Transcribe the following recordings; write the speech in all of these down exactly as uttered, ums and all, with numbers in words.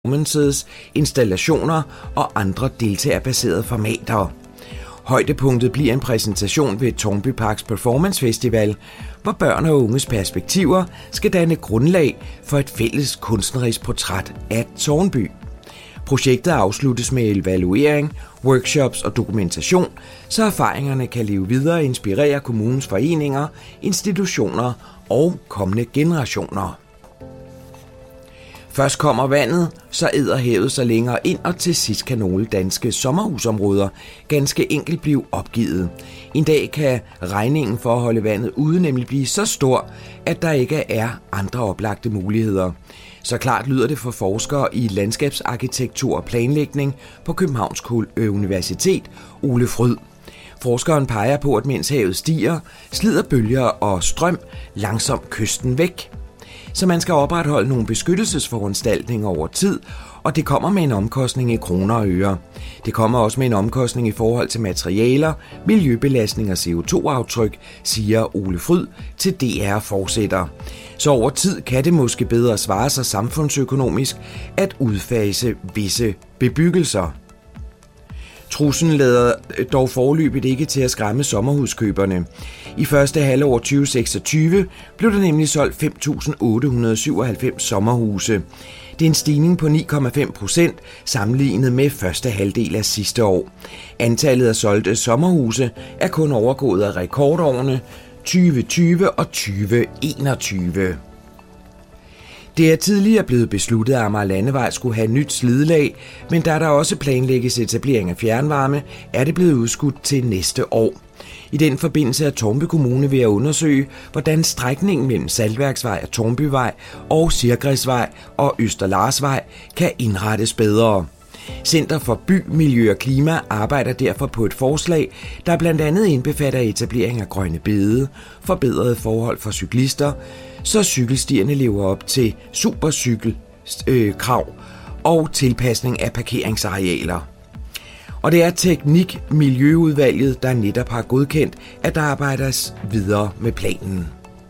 performances, installationer og andre deltagerbaserede formater. Højdepunktet bliver en præsentation ved Tårnby Parks Performance Festival, hvor børn og unges perspektiver skal danne grundlag for et fælles kunstnerisk portræt af Tårnby. Projektet afsluttes med evaluering, workshops og dokumentation, så erfaringerne kan leve videre og inspirere kommunens foreninger, institutioner og kommende generationer. Først kommer vandet, så æder havet sig længere ind, og til sidst kan nogle danske sommerhusområder ganske enkelt blive opgivet. En dag kan regningen for at holde vandet ude nemlig blive så stor, at der ikke er andre oplagte muligheder. Så klart lyder det for forskere i landskabsarkitektur og planlægning på Københavns Universitet, Ole Fryd. Forskeren peger på, at mens havet stiger, slider bølger og strøm langsomt kysten væk. Så man skal opretholde nogle beskyttelsesforanstaltninger over tid, og det kommer med en omkostning i kroner og øre. Det kommer også med en omkostning i forhold til materialer, miljøbelastning og C O to aftryk, siger Ole Fryd til D R fortsætter. Så over tid kan det måske bedre svare sig samfundsøkonomisk at udfase visse bebyggelser. Truslen lader dog foreløbigt ikke til at skræmme sommerhuskøberne. I første halvår tyve seksogtyve blev der nemlig solgt fem tusind otte hundrede syvoghalvfems sommerhuse. Det er en stigning på ni komma fem procent sammenlignet med første halvdel af sidste år. Antallet af solgte sommerhuse er kun overgået af rekordårene tyve tyve og tyve enogtyve. Det er tidligere blevet besluttet, at Amager Landevej skulle have nyt slidelag, men da der også planlægges etablering af fjernvarme, er det blevet udskudt til næste år. I den forbindelse er Tårnby Kommune ved at undersøge, hvordan strækningen mellem Saltværksvej og Tårnbyvej og Sirgræsvej og Østerlarsvej kan indrettes bedre. Center for By, Miljø og Klima arbejder derfor på et forslag, der blandt andet indbefatter etablering af grønne bede, forbedrede forhold for cyklister, så cykelstierne lever op til supercykelkrav og tilpasning af parkeringsarealer. Og det er Teknik-Miljøudvalget, der netop har godkendt, at der arbejdes videre med planen.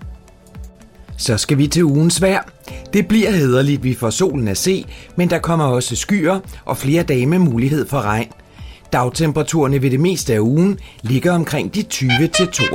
Så skal vi til ugens vejr. Det bliver hæderligt, vi får solen at se, men der kommer også skyer og flere dage med mulighed for regn. Dagtemperaturerne ved det meste af ugen ligger omkring de tyve til toogtyve